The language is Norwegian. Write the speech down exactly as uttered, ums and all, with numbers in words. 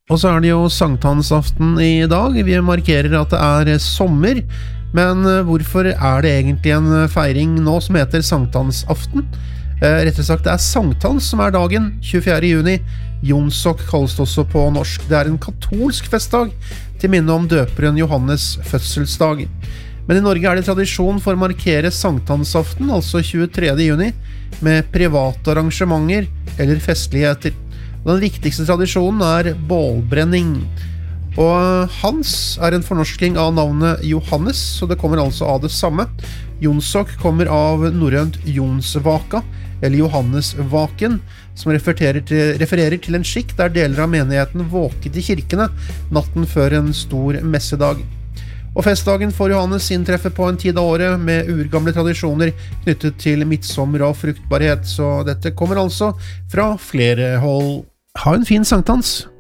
Og så er det jo sankthansaften i dag. Vi markerer at det er sommer, men hvorfor er det egentlig en feiring nå som heter sankthansaften? Eh, rettere sagt, det er sankthans som er dagen, tjuefjerde juni. Jonsok kalles det også på norsk. Det er en katolsk festdag til minne om døperen Johannes fødselsdag. Men i Norge er det tradisjon for å markere sankthansaften, altså tjuetredje juni, med private arrangementer eller festligheter. Den viktigste tradisjonen er bålbrenning. Og Hans er en fornorsking av navnet Johannes, så det kommer altså av det samme. Jonsok kommer av norrønt Jonsvaka, eller Johannesvaken, som refererer til, refererer til en skikk der deler av menigheten våket i kirkene natten før en stor messedag. Og festdagen for Johannes inntreffer på en tid av året med urgamle tradisjoner knyttet til midtsommer og fruktbarhet, så dette kommer altså fra flere hold. Ha en fin sankthans!